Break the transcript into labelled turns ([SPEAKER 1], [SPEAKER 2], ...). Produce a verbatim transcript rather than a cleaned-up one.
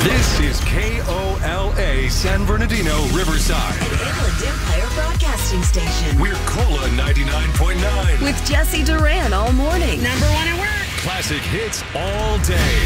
[SPEAKER 1] This is K O L A San Bernardino, Riverside.
[SPEAKER 2] The Inland Empire Broadcasting Station.
[SPEAKER 1] We're Cola ninety-nine point nine.
[SPEAKER 2] With Jesse Duran all morning.
[SPEAKER 3] Number one at work.
[SPEAKER 1] Classic hits all day.